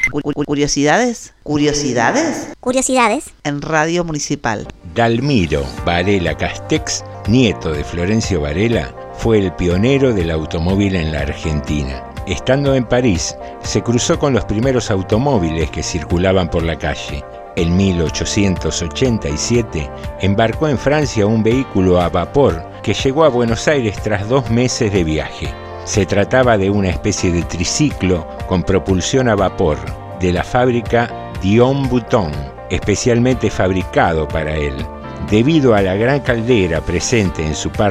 Curiosidades. Curiosidades. Curiosidades. En Radio Municipal. Dalmiro Varela Castex, nieto de Florencio Varela, fue el pionero del automóvil en la Argentina. Estando en París, se cruzó con los primeros automóviles que circulaban por la calle. En 1887 embarcó en Francia un vehículo a vapor que llegó a Buenos Aires tras 2 meses de viaje. Se trataba de una especie de triciclo con propulsión a vapor de la fábrica Dion Bouton, especialmente fabricado para él. Debido a la gran caldera presente en su parte